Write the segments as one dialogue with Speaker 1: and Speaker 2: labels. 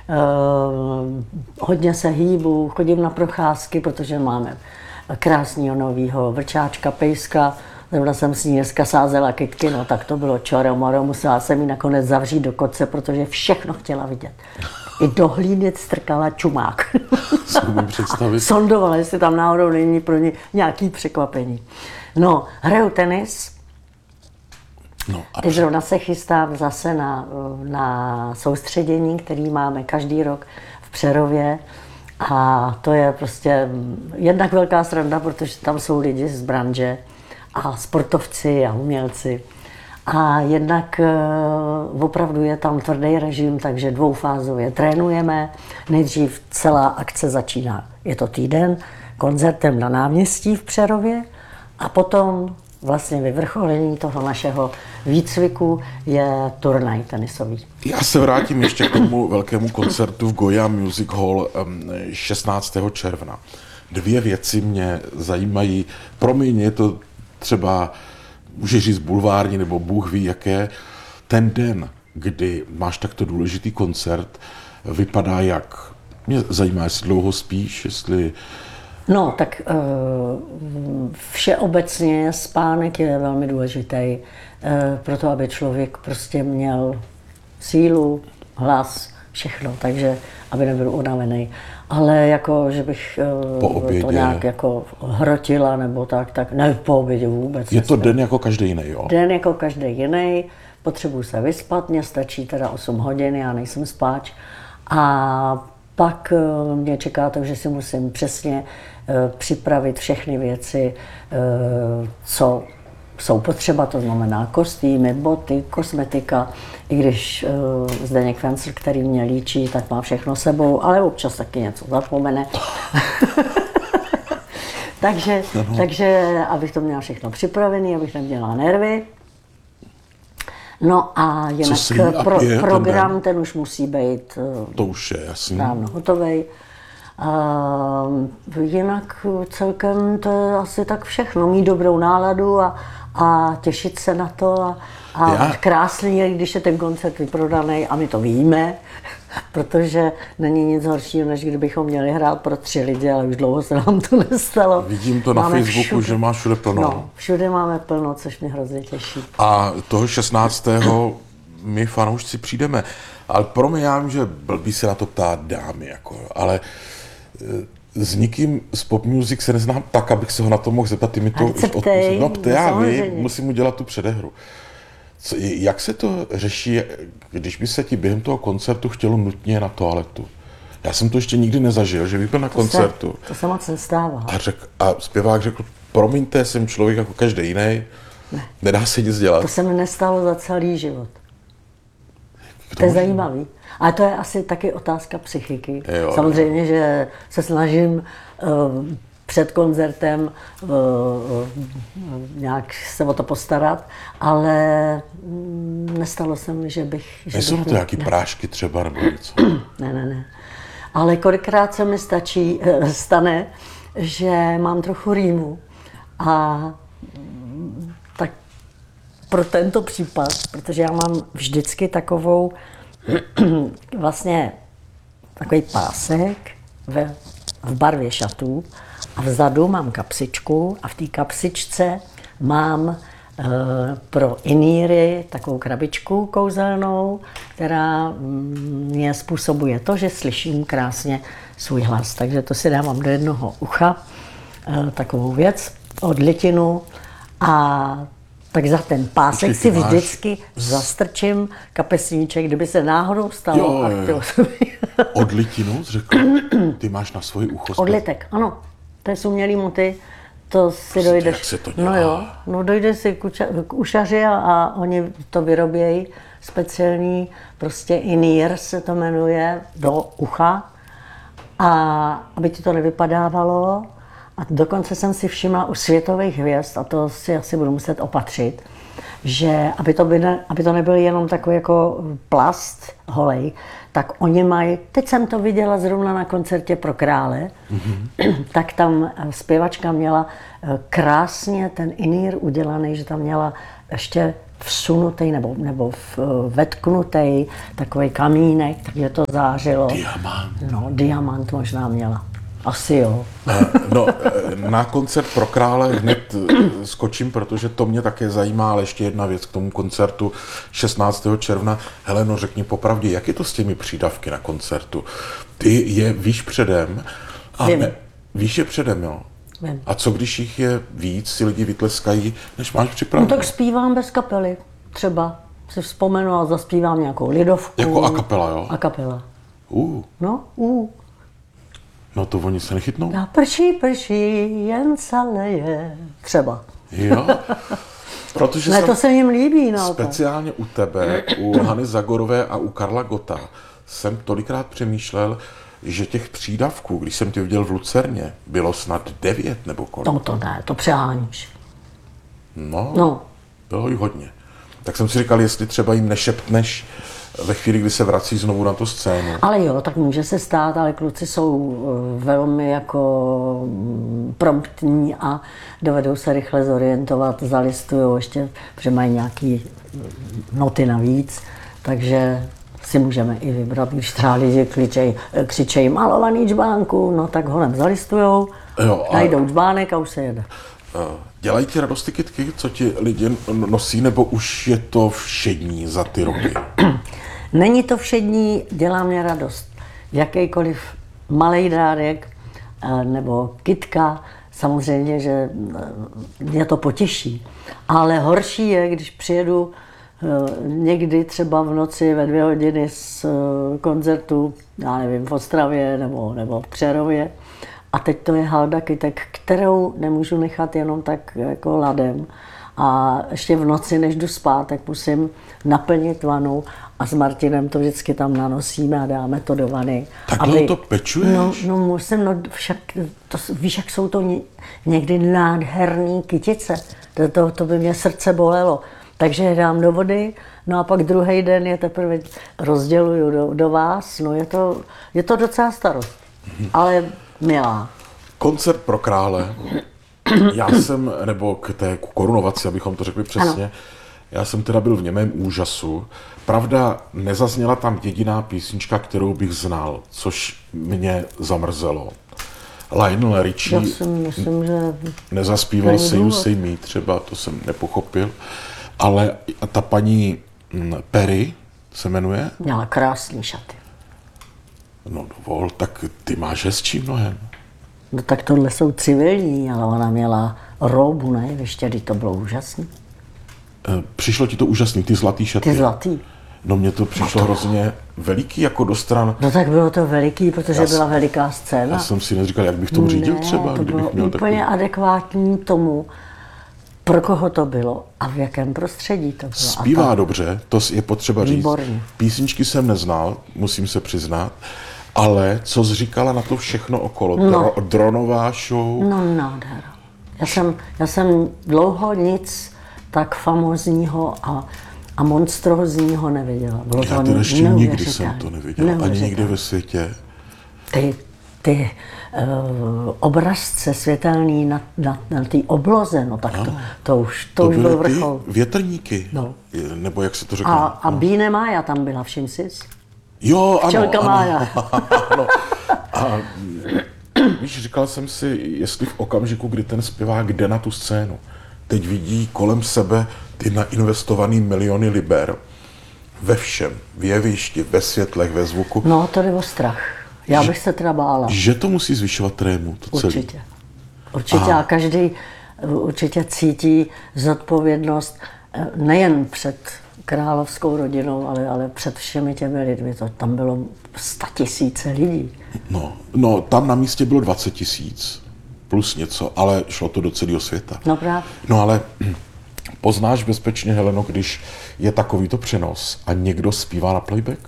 Speaker 1: hodně se hýbu, chodím na procházky, protože máme krásného novýho vlčáčka, pejska. Zrovna jsem s ní dneska sázela kytky, no tak to bylo čoro-moro, musela jsem ji nakonec zavřít do koce, protože všechno chtěla vidět. I do hlíny strkala čumák. Sondovala, jestli tam náhodou není pro ně nějaký překvapení. No, hraju tenis. No, teď zrovna se chystám zase na soustředění, který máme každý rok v Přerově. A to je prostě jednak velká sranda, protože tam jsou lidi z branže a sportovci a umělci. A jednak opravdu je tam tvrdý režim, takže dvoufázově trénujeme. Nejdřív celá akce začíná, je to týden, koncertem na náměstí v Přerově a potom vlastně vyvrcholení toho našeho výcviku je turnaj tenisový.
Speaker 2: Já se vrátím ještě k tomu velkému koncertu v Goya Music Hall 16. června. Dvě věci mě zajímají. Promiň, je to třeba, můžeš říct bulvární, nebo Bůh ví jaké. Ten den, kdy máš takto důležitý koncert, vypadá jak? Mě zajímá, jestli dlouho spíš, jestli...
Speaker 1: No, tak všeobecně spánek je velmi důležitý pro to, aby člověk prostě měl sílu, hlas, všechno, takže aby nebyl unavený. Ale jako, že bych to nějak jako hrotila nebo tak ne, po obědě vůbec.
Speaker 2: Je to den jako každý jiný, jo?
Speaker 1: Den jako každý jiný, potřebuji se vyspat, mně stačí teda 8 hodin, já nejsem spáč. A pak mě čeká to, že si musím přesně připravit všechny věci, co jsou potřeba, to znamená kostýmy, boty, kosmetika. I když Zdeněk Fencl, který mě líčí, tak má všechno sebou, ale občas taky něco zapomene. takže abych to měla všechno připravené, abych neměla nervy. No a jinak program, ten už musí být
Speaker 2: to už je jasný.
Speaker 1: Dávno hotovej. Jinak celkem to je asi tak všechno. Mít dobrou náladu a těšit se na to a krásně, když je ten koncert vyprodaný a my to víme, protože není nic horšího, než kdybychom měli hrát pro 3 lidi, ale už dlouho se nám to nestalo.
Speaker 2: Vidím to máme na Facebooku, všude, že máš všude plno.
Speaker 1: No, všude máme plno, což mě hrozně těší.
Speaker 2: A toho 16. my fanoušci přijdeme. Ale pro mě, já vím, že blbý se na to ptát dámy, jako, ale s nikým z pop music se neznám tak, abych se ho na to mohl zeptat. Ty mi to už odpustit. No, já vím, musím udělat tu předehru. Jak se to řeší, když by se ti během toho koncertu chtělo nutně na toaletu? Já jsem to ještě nikdy nezažil, že bych byl na koncertu.
Speaker 1: To se moc nestává.
Speaker 2: A zpěvák řekl, promiňte, jsem člověk jako každý jiný, nedá se nic dělat.
Speaker 1: To se mi nestalo za celý život. To je zajímavý. Ale to je asi taky otázka psychiky. Jo, samozřejmě, že se snažím před koncertem nějak se o to postarat, ale nestalo se mi, že bych...
Speaker 2: Nejsou to nějaký prášky třeba nebo něco?
Speaker 1: Ne. Ale kolikrát se mi stane, že mám trochu rýmu a tak pro tento případ, protože já mám vždycky takovou vlastně takový pásek v barvě šatů a vzadu mám kapsičku a v té kapsičce mám pro iníry takovou krabičku kouzelnou, která mě způsobuje to, že slyším krásně svůj hlas. Takže to si dávám do jednoho ucha, takovou věc, odlitinu a tak za ten pásek si vždycky zastrčím kapesníček, kdyby se náhodou stalo.
Speaker 2: Odlitinu, řekl? Ty máš na svoji ucho.
Speaker 1: Odlitek, ano. To je umělý muty, to si dojdeš.
Speaker 2: Jak se to dělá?
Speaker 1: No jo, dojdeš si k ušaři a oni to vyrobějí speciální, prostě in-ear se to jmenuje, do ucha. A aby ti to nevypadávalo. A dokonce jsem si všimla u světových hvězd, a to si asi budu muset opatřit, že aby to nebyl jenom takový jako plast holej, tak oni mají, teď jsem to viděla zrovna na koncertě pro krále, tak tam zpěvačka měla krásně ten in-ear udělaný, že tam měla ještě vsunutý nebo vetknutý takový kamínek, takže to zářilo.
Speaker 2: Diamant.
Speaker 1: No, diamant možná měla. Asi jo.
Speaker 2: No, na koncert pro krále hned skočím, protože to mě také zajímá, ale ještě jedna věc k tomu koncertu 16. června. Heleno, řekni popravdě, jak je to s těmi přídavky na koncertu? Ty je víš předem? A
Speaker 1: Vím.
Speaker 2: ne, víš je předem, jo?
Speaker 1: Vím.
Speaker 2: A co když jich je víc, si lidi vytleskají, než máš
Speaker 1: No
Speaker 2: připravené?
Speaker 1: tak zpívám bez kapely. Třeba si vzpomenu a zaspívám nějakou lidovku.
Speaker 2: Jako a kapela, jo?
Speaker 1: A kapela. No,
Speaker 2: No to oni se nechytnou?
Speaker 1: Já prší, jen se leje. Třeba.
Speaker 2: Jo? Protože
Speaker 1: Ne,
Speaker 2: jsem
Speaker 1: to se jim líbí, no.
Speaker 2: speciálně u tebe, u Hany Zagorové a u Karla Gotta jsem tolikrát přemýšlel, že těch přídavků, když jsem tě viděl v Lucerně, bylo snad 9 nebo kolik.
Speaker 1: No to ne, to přeháníš.
Speaker 2: No, bylo jich hodně. Tak jsem si říkal, jestli třeba jim nešeptneš ve chvíli, kdy se vrací znovu na tu scénu.
Speaker 1: Ale jo, tak může se stát, ale kluci jsou velmi jako promptní a dovedou se rychle zorientovat, zalistujou ještě, protože mají nějaký noty navíc, takže si můžeme i vybrat, když třeba lidi křičejí malovaný džbánku, no tak honem zalistujou, najdou džbánek a už se jede.
Speaker 2: Dělají ti radost ty kytky, co ti lidi nosí, nebo už je to všední za ty roky?
Speaker 1: Není to všední, dělá mě radost. Jakýkoliv malej dárek nebo kytka, samozřejmě, že mě to potěší. Ale horší je, když přijedu někdy třeba v noci ve 2 hodiny z koncertu, já nevím, v Ostravě nebo v Přerově, a teď to je halda kytek, kterou nemůžu nechat jenom tak jako ladem. A ještě v noci, než jdu spát, tak musím naplnit vanu a s Martinem to vždycky tam nanosíme a dáme to do vany.
Speaker 2: Takhle to pečuješ?
Speaker 1: No musím, no však, víš, jak jsou to někdy nádherný kytice. To by mě srdce bolelo. Takže je dám do vody, no a pak druhý den je teprve rozděluju do vás. No je to docela starost, ale milá.
Speaker 2: Koncert pro krále. Já jsem, nebo k té korunovaci, abychom to řekli přesně, ano. Já jsem teda byl v němém úžasu. Pravda, nezazněla tam jediná písnička, kterou bych znal, což mě zamrzelo. Lionel Richie
Speaker 1: Já si myslím, že
Speaker 2: nezaspíval Say You Say Me, třeba, to jsem nepochopil. Ale ta paní Perry se jmenuje?
Speaker 1: Měla krásný šaty.
Speaker 2: No dovol, tak ty máš hezčí mnohem.
Speaker 1: No tak tohle jsou civilní, ale ona měla róbu na jeviště, to bylo úžasný.
Speaker 2: Přišlo ti to úžasný, ty zlatý šaty?
Speaker 1: Ty zlatý.
Speaker 2: No mně to přišlo hrozně veliký jako do stran.
Speaker 1: No tak bylo to veliký, protože byla veliká scéna.
Speaker 2: Já jsem si neříkal, jak bych tomu řídil třeba,
Speaker 1: to
Speaker 2: kdybych
Speaker 1: bylo
Speaker 2: měl
Speaker 1: úplně
Speaker 2: takový...
Speaker 1: adekvátní tomu, pro koho to bylo a v jakém prostředí to bylo.
Speaker 2: Zpívá dobře, to je potřeba říct.
Speaker 1: Výborně.
Speaker 2: Písničky jsem neznal, musím se přiznat, ale co jsi říkala na to všechno okolo? Dronová show?
Speaker 1: No nádhera. Já jsem dlouho nic tak famózního a monstrózního neviděla. Bylo
Speaker 2: Já
Speaker 1: to
Speaker 2: teda ještě nikdy jsem to neviděl, ani nikdy ve světě.
Speaker 1: Ty obrazce světelný na té obloze, no tak to už byl vrchol.
Speaker 2: Větrníky,
Speaker 1: no.
Speaker 2: Nebo jak se to řekne?
Speaker 1: A Bíne Mája tam byla, všim jsi?
Speaker 2: Jo, ano.
Speaker 1: Včelka Mája.
Speaker 2: Ano. A víš, říkal jsem si, jestli v okamžiku, kdy ten zpěvák jde na tu scénu, teď vidí kolem sebe ty nainvestovaný miliony liber ve všem, v jevišti, ve světlech, ve zvuku.
Speaker 1: No, to jde o strach. Já bych se teda bála.
Speaker 2: Že to musí zvyšovat trému, to celé.
Speaker 1: Určitě. A každý určitě cítí zodpovědnost nejen před královskou rodinou, ale před všemi těmi lidmi. Tam bylo 100 000 lidí.
Speaker 2: No, tam na místě bylo 20 000 plus něco, ale šlo to do celého světa.
Speaker 1: No právě.
Speaker 2: No ale poznáš bezpečně, Heleno, když je takovýto přenos a někdo zpívá na playback?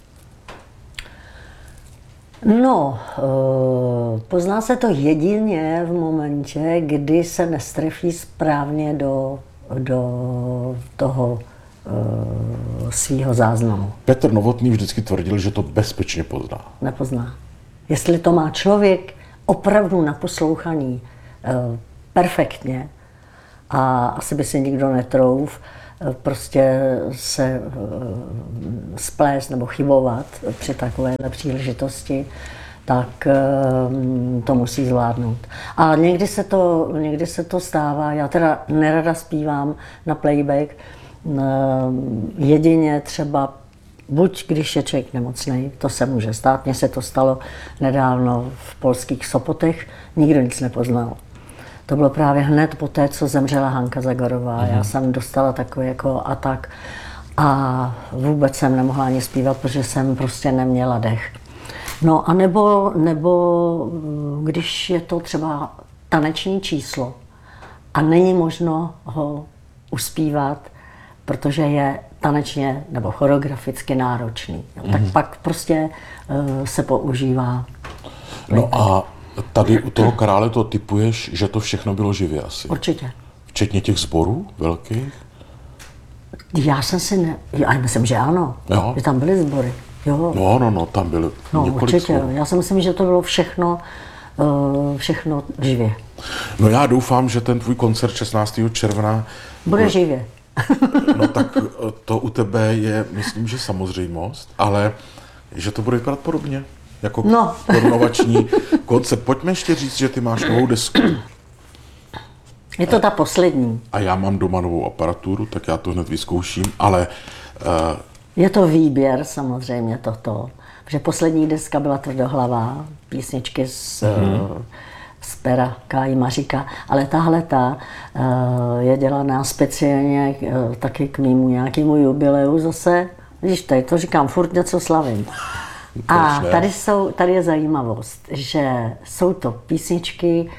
Speaker 1: No, pozná se to jedině v momentě, kdy se nestrefí správně do toho svýho záznamu.
Speaker 2: Petr Novotný vždycky tvrdil, že to bezpečně pozná.
Speaker 1: Nepozná. Jestli to má člověk opravdu naposlouchaný perfektně, a asi by si nikdo netrouf, prostě se splést nebo chybovat při takovéhle příležitosti, tak to musí zvládnout. A někdy se to stává, já teda nerada zpívám na playback, jedině třeba buď když je člověk nemocný, to se může stát, mně se to stalo nedávno v polských Sopotech, nikdo nic nepoznal. To bylo právě hned po té, co zemřela Hanka Zagorová. Já jsem dostala takový jako atak a vůbec jsem nemohla ani zpívat, protože jsem prostě neměla dech. No a nebo když je to třeba taneční číslo a není možno ho uspívat, protože je tanečně nebo choreograficky náročný. Tak pak prostě se používá.
Speaker 2: No a tady u toho Krále to tipuješ, že to všechno bylo živě asi?
Speaker 1: Určitě.
Speaker 2: Včetně těch sborů velkých?
Speaker 1: Já myslím, že ano.
Speaker 2: Jo.
Speaker 1: Že tam byly sbory. Jo.
Speaker 2: No, tam byly několik
Speaker 1: určitě.
Speaker 2: sborů.
Speaker 1: Já si myslím, že to bylo všechno živě.
Speaker 2: No já doufám, že ten tvůj koncert 16. června
Speaker 1: Bude živě.
Speaker 2: No tak to u tebe je, myslím, že samozřejmost, ale že to bude vypadat podobně, jako korunovační koncert. Pojďme ještě říct, že ty máš novou desku.
Speaker 1: Je to ta poslední.
Speaker 2: A já mám doma novou aparaturu, tak já to hned vyzkouším, ale...
Speaker 1: Je to výběr samozřejmě toto, protože poslední deska byla tvrdohlavá, písničky z pera Káji Maříka, ale tahleta je dělaná speciálně taky k mému nějakému jubileu zase. Vidíš, tady to říkám, furt něco slavím. A tady je zajímavost, že jsou to písničky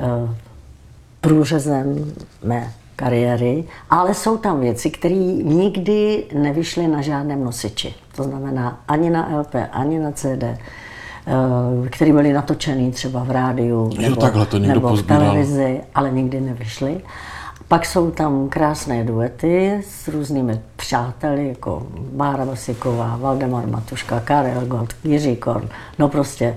Speaker 1: průřezem mé kariéry, ale jsou tam věci, které nikdy nevyšly na žádném nosiči. To znamená ani na LP, ani na CD, které byly natočený třeba v rádiu nebo v televizi, ale nikdy nevyšly. Pak jsou tam krásné duety s různými přáteli, jako Bára Basiková, Valdemar Matuška, Karel Gott, Jiří Korn, no prostě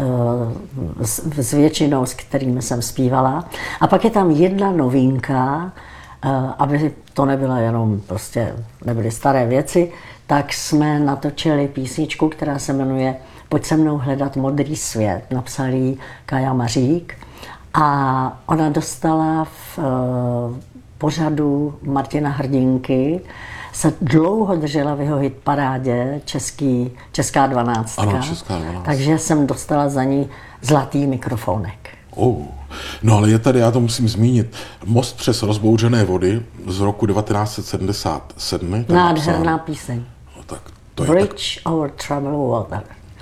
Speaker 1: s většinou, s kterými jsem zpívala. A pak je tam jedna novinka, aby to nebyla jenom prostě, nebyly staré věci, tak jsme natočili písničku, která se jmenuje Pojď se mnou hledat modrý svět. Napsal ji Kája Mařík a ona dostala v pořadu Martina Hrdinky, se dlouho držela v jeho hitparádě Česká 12.
Speaker 2: Ano, Česká 12.
Speaker 1: Takže jsem dostala za ní zlatý mikrofonek.
Speaker 2: No ale je tady, já to musím zmínit, Most přes rozbouřené vody z roku 1977.
Speaker 1: Nádherná píseň.
Speaker 2: No, tak to je
Speaker 1: Bridge over troubled water.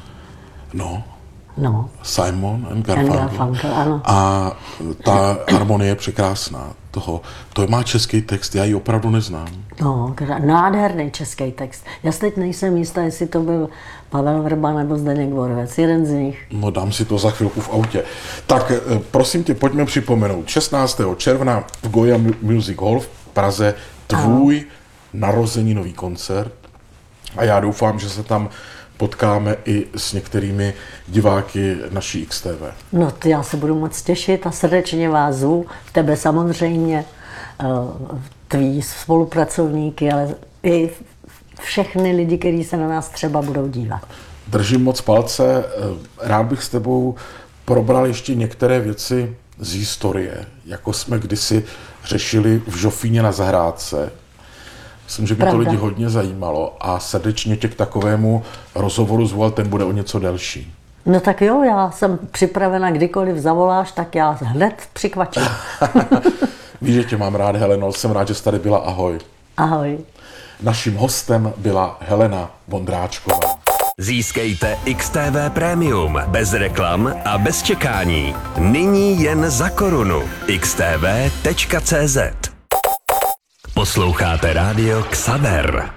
Speaker 2: No. Simon and Garfunkel.
Speaker 1: Ano.
Speaker 2: A ta harmonie je překrásná. To má český text, já ji opravdu neznám.
Speaker 1: No, nádherný český text. Já teď nejsem jistá, jestli to byl Pavel Vrba nebo Zdeněk Borvec, jeden z nich.
Speaker 2: No dám si to za chvilku v autě. Tak prosím tě, pojďme připomenout. 16. června v Goya Music Hall v Praze tvůj narozeninový koncert. A já doufám, že se tam potkáme i s některými diváky naší XTV.
Speaker 1: No, já se budu moc těšit a srdečně vás zvu, tebe samozřejmě, tví spolupracovníky, ale i všechny lidi, kteří se na nás třeba budou dívat.
Speaker 2: Držím moc palce, rád bych s tebou probral ještě některé věci z historie, jako jsme kdysi řešili v Žofíně na zahrádce. Myslím, že by to lidi hodně zajímalo a srdečně tě k takovému rozhovoru zval, ten bude o něco delší.
Speaker 1: No tak jo, já jsem připravena, kdykoliv zavoláš, tak já hned přikvačím.
Speaker 2: Víš, že tě mám rád, Heleno, jsem rád, že jsi tady byla, ahoj.
Speaker 1: Ahoj.
Speaker 2: Naším hostem byla Helena Vondráčková.
Speaker 3: Získejte XTV Premium bez reklam a bez čekání. Nyní jen za korunu. xtv.cz. Posloucháte rádio Xaver.